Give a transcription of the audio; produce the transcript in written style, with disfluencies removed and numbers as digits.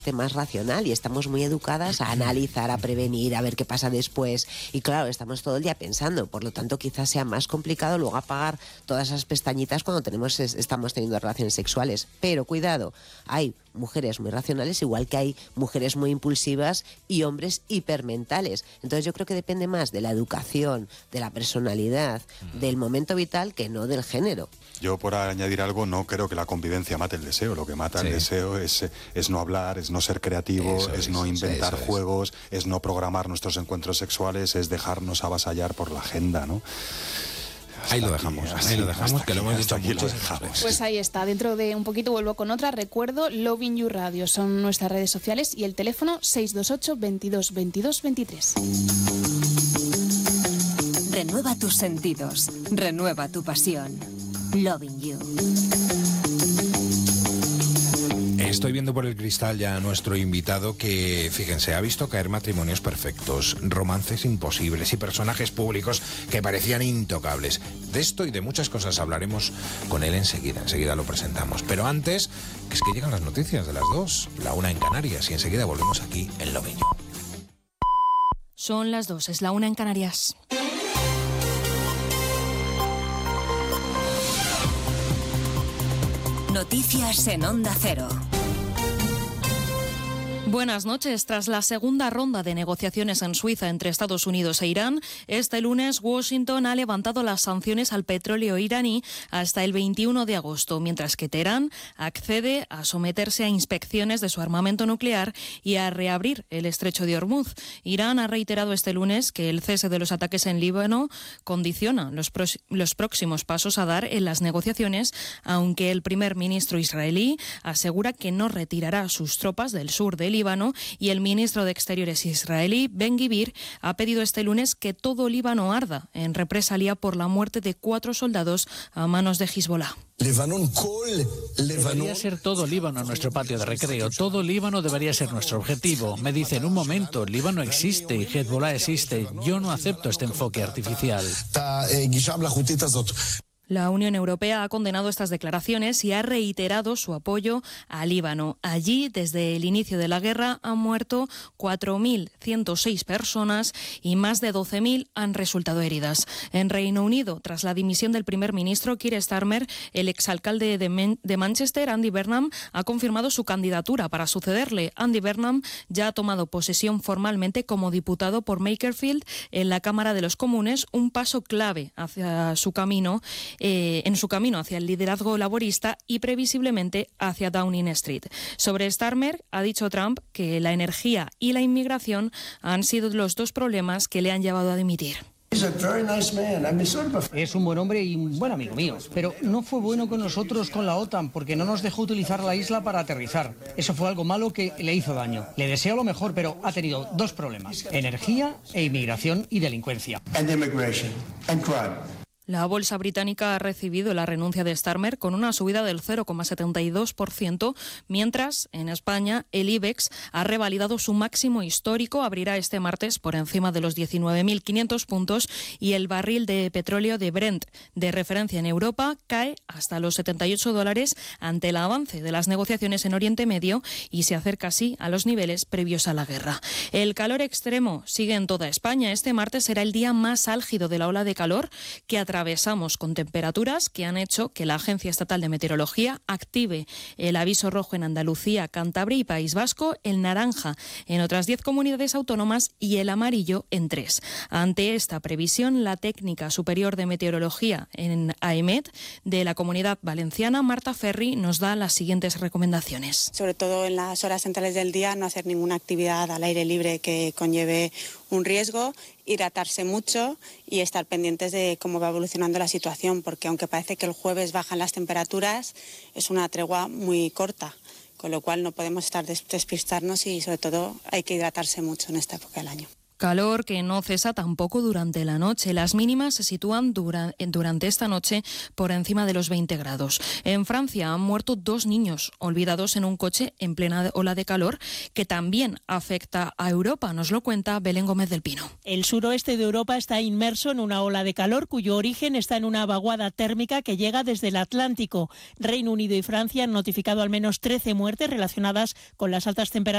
más racional y estamos muy educadas a analizar, a prevenir, a ver qué pasa después y claro, estamos todo el día pensando, por lo tanto quizás sea más complicado luego apagar todas esas pestañitas cuando estamos teniendo relaciones sexuales, pero cuidado, hay mujeres muy racionales igual que hay mujeres muy impulsivas y hombres hipermentales, entonces yo creo que depende más de la educación, de la personalidad, del momento vital que no del género. Yo, por añadir algo, no creo que la convivencia mate el deseo. Lo que mata el deseo es no hablar, es no ser creativo, es no inventar juegos, es no programar nuestros encuentros sexuales, es dejarnos avasallar por la agenda, ¿no? Ahí lo dejamos, que lo hemos dicho muchas veces. Pues ahí está, dentro de un poquito vuelvo con otra. Recuerdo, Loving You Radio, son nuestras redes sociales y el teléfono 628 22 22 23. Renueva tus sentidos, renueva tu pasión. Loving You. Estoy viendo por el cristal ya a nuestro invitado que, fíjense, ha visto caer matrimonios perfectos, romances imposibles y personajes públicos que parecían intocables. De esto y de muchas cosas hablaremos con él enseguida lo presentamos. Pero antes, es que llegan las noticias de las 2, la 1 en Canarias, y enseguida volvemos aquí en Loving You. Son las 2, es la 1 en Canarias. Noticias en Onda Cero. Buenas noches. Tras la segunda ronda de negociaciones en Suiza entre Estados Unidos e Irán, este lunes Washington ha levantado las sanciones al petróleo iraní hasta el 21 de agosto, mientras que Teherán accede a someterse a inspecciones de su armamento nuclear y a reabrir el estrecho de Hormuz. Irán ha reiterado este lunes que el cese de los ataques en Líbano condiciona los próximos pasos a dar en las negociaciones, aunque el primer ministro israelí asegura que no retirará sus tropas del sur de Líbano, y el ministro de Exteriores israelí, Ben-Gvir, ha pedido este lunes que todo Líbano arda en represalia por la muerte de 4 soldados a manos de Hezbollah. Debería ser todo Líbano nuestro patio de recreo. Todo Líbano debería ser nuestro objetivo. Me dicen, un momento, Líbano existe y Hezbollah existe. Yo no acepto este enfoque artificial. La Unión Europea ha condenado estas declaraciones y ha reiterado su apoyo a Líbano. Allí, desde el inicio de la guerra, han muerto 4.106 personas y más de 12.000 han resultado heridas. En Reino Unido, tras la dimisión del primer ministro Keir Starmer, el exalcalde de Manchester, Andy Burnham, ha confirmado su candidatura para sucederle. Andy Burnham ya ha tomado posesión formalmente como diputado por Makerfield en la Cámara de los Comunes, un paso clave hacia su camino en su camino hacia el liderazgo laborista y previsiblemente hacia Downing Street. Sobre Starmer, ha dicho Trump que la energía y la inmigración han sido los 2 problemas que le han llevado a dimitir. Es un buen hombre y un buen amigo mío, pero no fue bueno con nosotros con la OTAN porque no nos dejó utilizar la isla para aterrizar. Eso fue algo malo que le hizo daño. Le deseo lo mejor, pero ha tenido 2 problemas: energía e inmigración y delincuencia. La bolsa británica ha recibido la renuncia de Starmer con una subida del 0,72%, mientras en España el IBEX ha revalidado su máximo histórico, abrirá este martes por encima de los 19.500 puntos y el barril de petróleo de Brent, de referencia en Europa, cae hasta los $78 ante el avance de las negociaciones en Oriente Medio y se acerca así a los niveles previos a la guerra. El calor extremo sigue en toda España. Este martes será el día más álgido de la ola de calor que atravesamos, con temperaturas que han hecho que la Agencia Estatal de Meteorología active el aviso rojo en Andalucía, Cantabria y País Vasco, el naranja en otras 10 comunidades autónomas y el amarillo en 3. Ante esta previsión, la técnica superior de meteorología en AEMET de la Comunidad Valenciana, Marta Ferri, nos da las siguientes recomendaciones. Sobre todo en las horas centrales del día, no hacer ninguna actividad al aire libre que conlleve un riesgo, hidratarse mucho y estar pendientes de cómo va evolucionando la situación, porque aunque parece que el jueves bajan las temperaturas, es una tregua muy corta, con lo cual no podemos despistarnos y sobre todo hay que hidratarse mucho en esta época del año. Calor que no cesa tampoco durante la noche. Las mínimas se sitúan durante esta noche por encima de los 20 grados. En Francia han muerto 2 niños olvidados en un coche en plena ola de calor que también afecta a Europa. Nos lo cuenta Belén Gómez del Pino. El suroeste de Europa está inmerso en una ola de calor cuyo origen está en una vaguada térmica que llega desde el Atlántico. Reino Unido y Francia han notificado al menos 13 muertes relacionadas con las altas temperaturas